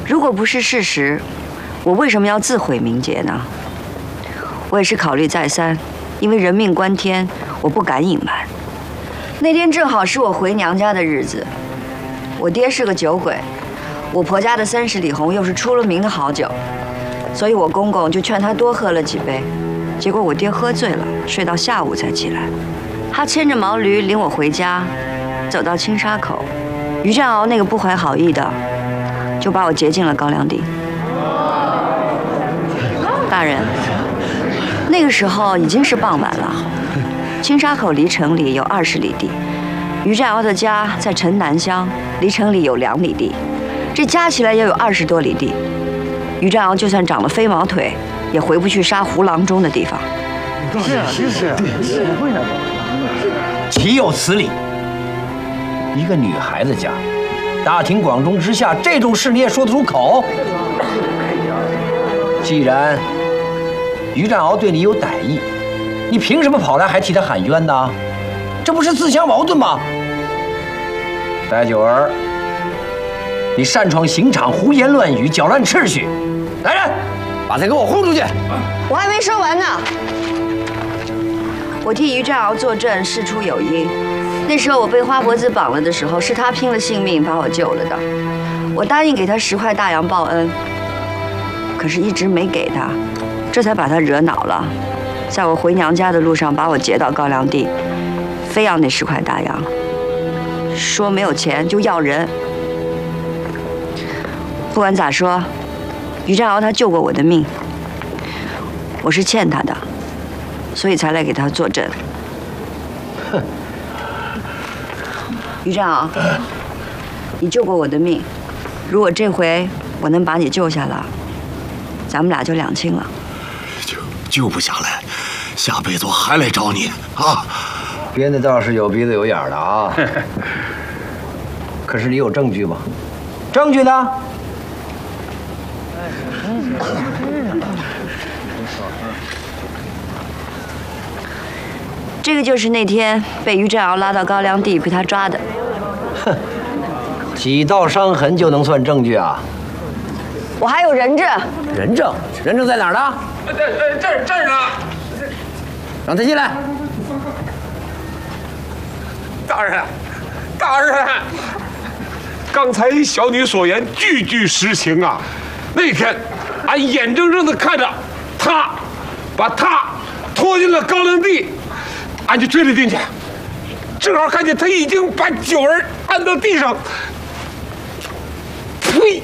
如果不是事实，我为什么要自毁名节呢？我也是考虑再三，因为人命关天，我不敢隐瞒。那天正好是我回娘家的日子，我爹是个酒鬼，我婆家的30里红又是出了名的好酒，所以我公公就劝他多喝了几杯。结果我爹喝醉了，睡到下午才起来。他牵着毛驴领我回家，走到青沙口，于占鳌那个不怀好意的，就把我劫进了高粱地。大人，那个时候已经是傍晚了。青沙口离城里有20里地，于占鳌的家在城南乡，离城里有2里地，这加起来也有20多里地。于占鳌就算长了飞毛腿，也回不去杀胡郎中的地方。 是，不会的。 岂有此理！一个女孩子家，大庭广众之下，这种事你也说得出口？既然于占鳌对你有歹意，你凭什么跑来还替他喊冤呢？这不是自相矛盾吗？戴九儿，你擅闯刑场，胡言乱语，搅乱秩序。来人，把他给我轰出去！ 我还没说完呢。我替于占鳌作证，事出有因。那时候我被花脖子绑了的时候，是他拼了性命把我救了的。我答应给他10块大洋报恩，可是一直没给他，这才把他惹恼了。在我回娘家的路上，把我劫到高粱地，非要那10块大洋，说没有钱就要人。不管咋说，于占鳌他救过我的命，我是欠他的，所以才来给他作证。 哼， 于占鳌，你救过我的命，如果这回我能把你救下来，咱们俩就两清了。 救不下来，下辈子我还来找你啊！ 编的倒是有鼻子有眼的啊。可是你有证据吗？证据呢？ 这个就是那天被于占鳌拉到高粱地被他抓的。 哼，几道伤痕就能算证据啊？ 我还有人证。 人证？人证在哪儿呢？ 这儿呢。 让他进来。 大人，刚才小女所言句句实情啊！那天，俺眼睁睁地看着他把他拖进了高粱地，俺就追了进去，正好看见他已经把九儿按到地上，呸！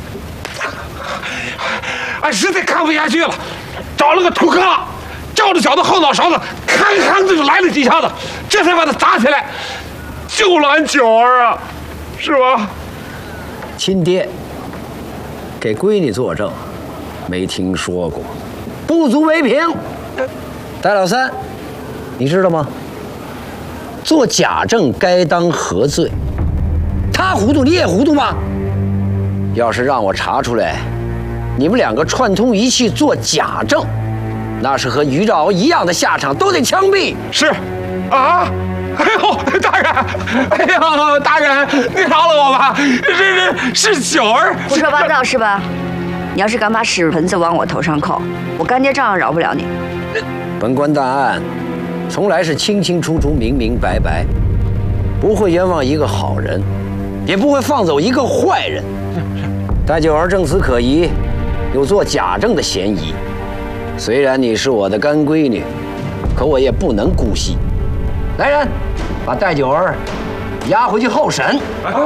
俺实在看不下去了，找了个土疙，照着脚的后脑勺子，吭吭的就来了几下子，这才把他砸起来，救了俺九儿啊，是吧？ 亲爹给闺女作证，没听说过，不足为凭。戴老三，你知道吗？做假证该当何罪？他糊涂，你也糊涂吗？要是让我查出来，你们2个串通一气做假证，那是和于占鳌一样的下场，都得枪毙。 是，啊。哎呦，大人！哎呦，大人，你饶了我吧！是九儿。 胡说八道是吧？你要是敢把屎盆子往我头上扣，我干爹照样饶不了你。 本官大案从来是清清楚楚、明明白白，不会冤枉一个好人，也不会放走一个坏人。戴九儿证词可疑，有做假证的嫌疑。虽然你是我的干闺女，可我也不能姑息。来人，把戴九儿押回去候审。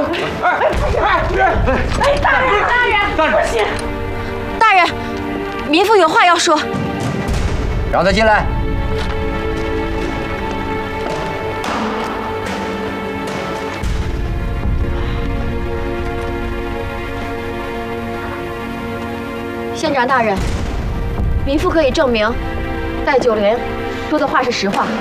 大人，不行！大人，民妇有话要说。 让他进来。 县长大人，民妇可以证明，戴九莲说的话是实话。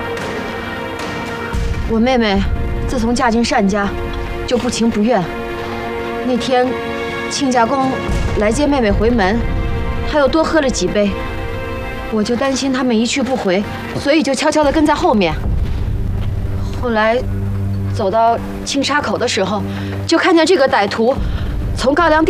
我妹妹自从嫁进单家，就不情不愿。那天亲家公来接妹妹回门，她又多喝了几杯，我就担心他们一去不回，所以就悄悄地跟在后面。后来走到青沙口的时候，就看见这个歹徒从高粱地